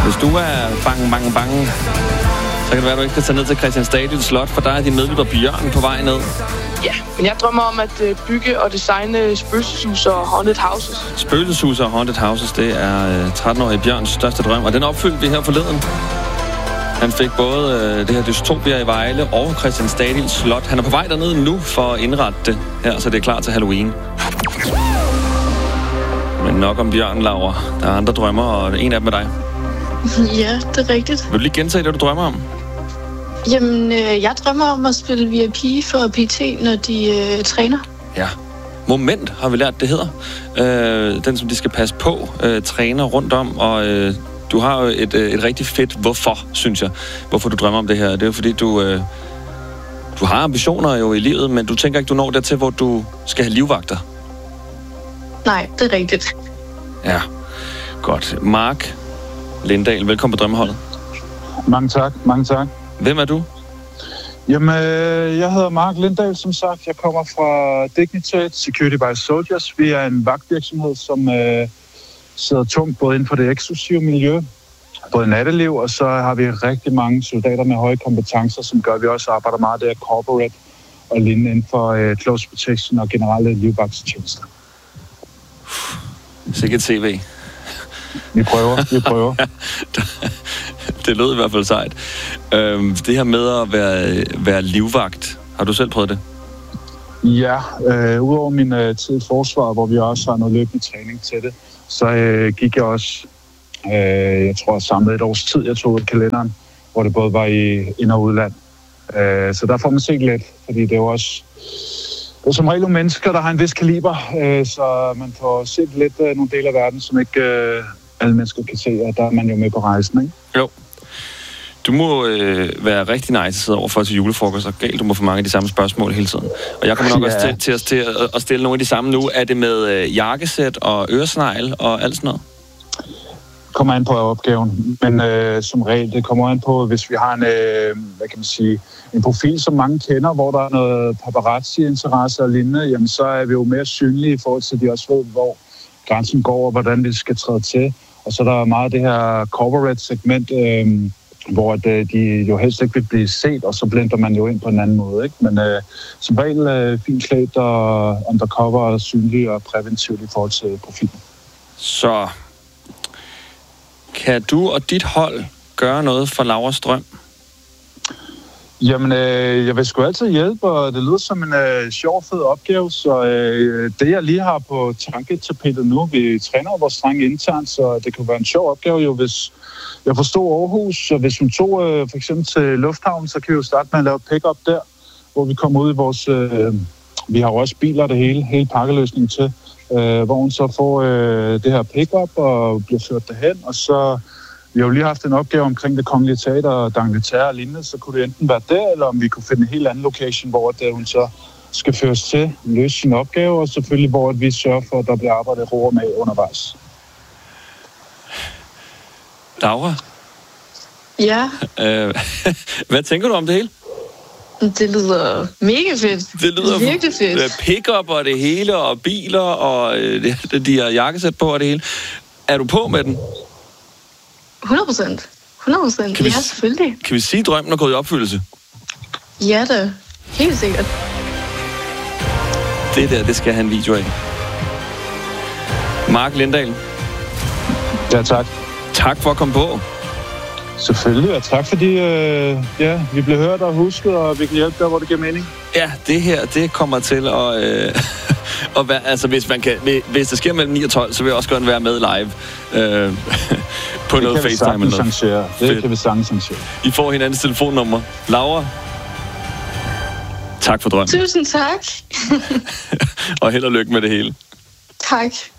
Hvis du er bange, så kan det være, at du ikke kan tage ned til Christian Stadils Slot, for der er din medlytter Bjørn på vej ned. Ja, men jeg drømmer om at bygge og designe spøgelseshuse og haunted houses. Spøgelseshuse og haunted houses, det er 13-årige Bjørns største drøm, og den opfyldte vi her forleden. Han fik både det her Dystopia i Vejle og Christian Stadils Slot. Han er på vej derned nu for at indrette det her, så det er klar til Halloween. Men nok om Bjørn, Laura. Der er andre drømmer, og en af dem er dig. Ja, det er rigtigt. Vil du lige gentage det, du drømmer om? Jamen, jeg drømmer om at spille VIP for PT, når de træner. Ja. Moment har vi lært, det hedder. Den, som de skal passe på, træner rundt om, og du har jo et rigtig fedt hvorfor, synes jeg. Hvorfor du drømmer om det her. Det er jo fordi, du har ambitioner jo i livet, men du tænker ikke, du når dertil, hvor du skal have livvagter. Nej, det er rigtigt. Ja, godt. Mark Lindahl, velkommen på Drømmeholdet. Mange tak. Hvem er du? Jamen, jeg hedder Mark Lindahl, som sagt. Jeg kommer fra Dignitate Security by Soldiers. Vi er en vagtvirksomhed, som sidder tungt både inden for det eksklusive miljø, både natteliv, og så har vi rigtig mange soldater med høje kompetencer, som gør, at vi også arbejder meget der corporate og lignende inden for close protection og generelle livvagtstjenester. Sikkert TV. Vi prøver. Det lød i hvert fald sejt. Det her med at være livvagt, har du selv prøvet det? Ja, udover min tid i forsvaret, hvor vi også har noget løbende træning til det, så gik jeg også, jeg tror, samlet et års tid, jeg tog ud i kalenderen, hvor det både var i ind- og udland. Så der får man set lidt, fordi det er jo også det er som regel nogle mennesker, der har en vis kaliber, så man får set lidt nogle dele af verden, som ikke alle mennesker kan se, og der er man jo med på rejsen, ikke? Jo. Du må være rigtig nice over for til julefrokost, og galt, du må få mange af de samme spørgsmål hele tiden. Og jeg kommer nok også til at stille nogle af de samme nu. Er det med jakkesæt og øresnegl og alt sådan noget? Kommer an på opgaven, men som regel, det kommer an på, hvis vi har en profil, som mange kender, hvor der er noget paparazzi-interesse og lignende, jamen så er vi jo mere synlige i forhold til, at de også ved, hvor grænsen går, og hvordan vi skal træde til. Og så er der meget det her corporate-segment, hvor de jo helst ikke vil blive set, og så blender man jo ind på en anden måde, ikke? Men som regel fint klædt og undercover og synlig og præventivt i forhold til profilen. Så kan du og dit hold gøre noget for Lauras drøm? Jamen, jeg vil sgu altid hjælpe, og det lyder som en sjov, fed opgave, så det jeg lige har på tanketapetet nu, vi træner vores drenge internt, så det kan være en sjov opgave jo, hvis jeg forstod Aarhus, så hvis hun tog for eksempel til Lufthavnen, så kan vi jo starte med at lave pick-up der, hvor vi kommer ud i vores, vi har jo også biler det hele pakkeløsningen til, hvor hun så får det her pick-up og bliver ført derhen, og så vi har jo lige haft en opgave omkring Det Kongelige Teater og D'Angleterre og lignende, så kunne det enten være der, eller om vi kunne finde en helt anden location, hvor hun så skal føres til, løse sin opgave, og selvfølgelig hvor vi sørger for, at der bliver arbejdet ro med undervejs. Laura? Ja? Hvad tænker du om det hele? Det lyder mega fedt. Det lyder virkelig fedt. Pick-up og det hele, og biler, og de har jakkesæt på og det hele. Er du på med den? 100%. 100%. Ja, selvfølgelig. Kan vi sige, at drømmen er gået i opfyldelse? Ja da. Helt sikkert. Det skal have en video af. Mark Lindahl. Ja, tak. Tak for at komme på. Selvfølgelig, og tak fordi vi bliver hørt og husket, og vi kan hjælpe der, hvor det giver mening. Ja, det her, det kommer til at være, altså hvis det sker mellem 9 og 12, så vil jeg også gerne være med live på noget FaceTime eller noget. Det kan vi sagtens arrangere. I får hinandens telefonnummer. Laura, tak for drømmen. Tusind tak. Og held og lykke med det hele. Tak.